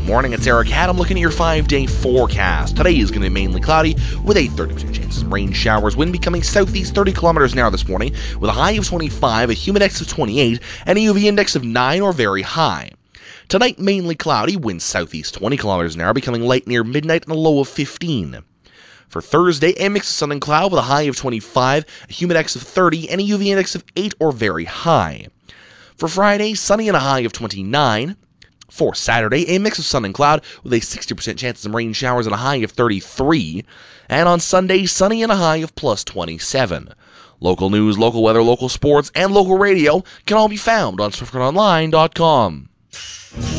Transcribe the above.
Morning, it's Eric Adam looking at your 5-day forecast. Today is going to be mainly cloudy with a 30% chance of rain showers. Wind becoming southeast 30 kilometers an hour this morning with a high of 25, a humid index of 28, and a UV index of 9 or very high. Tonight, mainly cloudy, wind southeast 20 kilometers an hour, becoming light near midnight and a low of 15. For Thursday, a mix of sun and cloud with a high of 25, a humid index of 30, and a UV index of 8 or very high. For Friday, sunny and a high of 29. For Saturday, a mix of sun and cloud with a 60% chance of some rain showers and a high of 33. And on Sunday, sunny and a high of plus 27. Local news, local weather, local sports, and local radio can all be found on SwiftCurrentOnline.com.